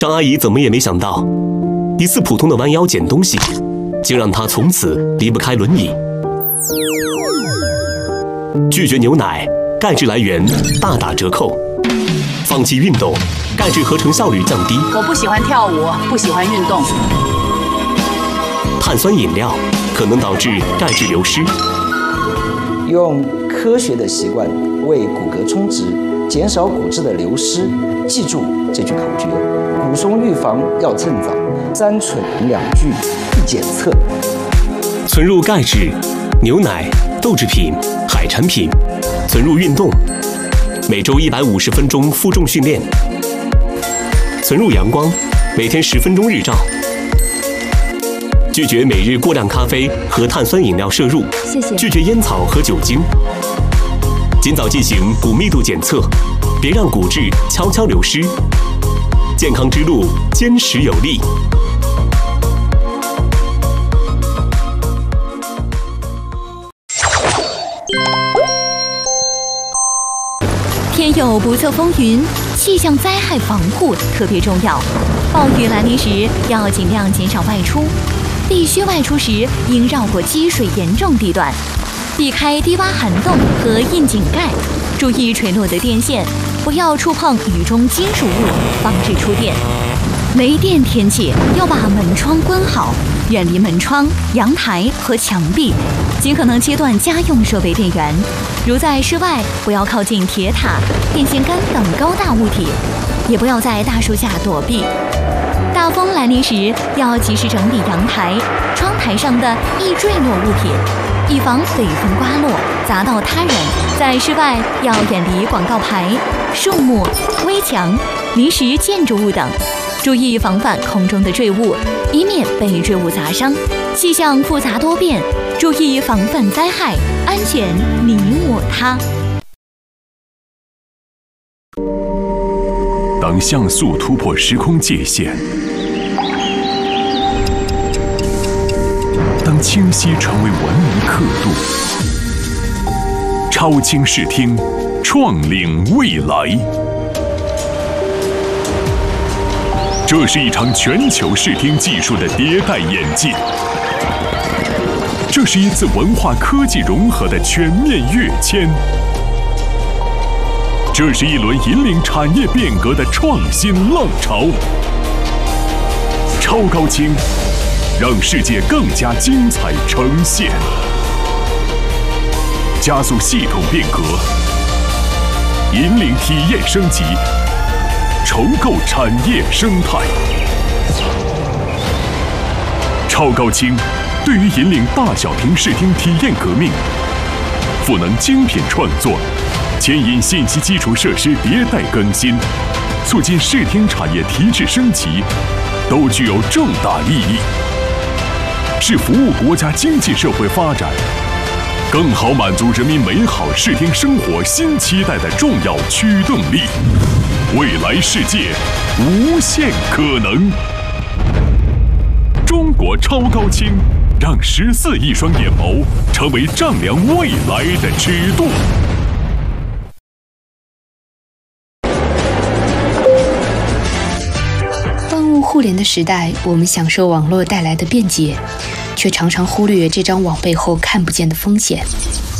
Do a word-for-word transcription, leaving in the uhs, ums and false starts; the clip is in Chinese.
张阿姨怎么也没想到，一次普通的弯腰捡东西，竟让她从此离不开轮椅。拒绝牛奶，钙质来源大打折扣；放弃运动，钙质合成效率降低。 我不喜欢跳舞，不喜欢运动。 碳酸饮料可能导致钙质流失。 用科学的习惯为骨骼充值，减少骨质的流失。记住这句口诀：骨松预防要趁早，三蠢两拒一检测。 存入钙质，牛奶、豆制品、海产品；存入运动，每周一百五十分钟负重训练；存入阳光，每天十分钟日照。拒绝每日过量咖啡和碳酸饮料摄入， 谢谢。 拒绝烟草和酒精。尽早进行骨密度检测，别让骨质悄悄流失。健康之路坚实有力。 天有不测风云，气象灾害防护特别重要。暴雨来临时，要尽量减少外出。必须外出时，应绕过积水严重地段，避开低洼涵洞和窨井盖，注意垂落的电线，不要触碰雨中金属物，防止触电。没电天气要把门窗关好，远离门窗、阳台和墙壁，尽可能切断家用设备电源。如在室外，不要靠近铁塔、电线杆等高大物体，也不要在大树下躲避。大风来临时，要及时整理阳台、窗台上的易坠落物品，以防北风刮落砸到他人。在室外要远离广告牌、树木、危墙、临时建筑物等，注意防范空中的坠物，以免被坠物砸伤。气象复杂多变，注意防范灾害，安全你我他。 当像素突破时空界限，当清晰成为文明刻度，超清视听，创领未来。这是一场全球视听技术的迭代演进，这是一次文化科技融合的全面跃迁。这是一轮引领产业变革的创新浪潮。超高清，让世界更加精彩呈现，加速系统变革，引领体验升级，重构产业生态。超高清对于引领大小屏视听体验革命，赋能精品创作，牵引信息基础设施迭代更新，促进视听产业提质升级，都具有重大意义，是服务国家经济社会发展，更好满足人民美好视听生活新期待的重要驱动力。未来世界无限可能，中国超高清让十四亿双眼眸成为丈量未来的尺度。 互联的时代，我们享受网络带来的便捷，却常常忽略这张网背后看不见的风险。